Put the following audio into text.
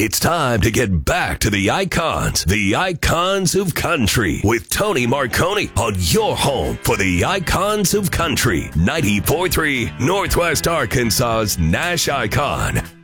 It's time to get back to the icons of country, with Tony Marconi on your home for the icons of country, 94.3 Northwest Arkansas's Nash Icon.